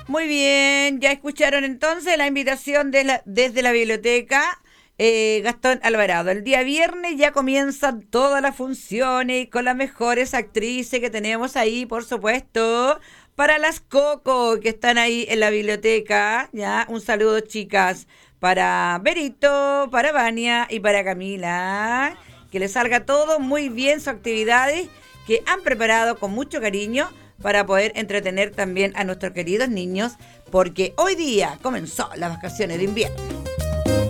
Muy bien, ya escucharon entonces la invitación desde la biblioteca Gastón Alvarado. El día viernes ya comienzan todas las funciones con las mejores actrices que tenemos ahí, por supuesto, para las Coco que están ahí en la biblioteca. Ya, un saludo, chicas, para Berito, para Vania y para Camila. Que les salga todo muy bien sus actividades que han preparado con mucho cariño para poder entretener también a nuestros queridos niños, porque hoy día comenzó las vacaciones de invierno.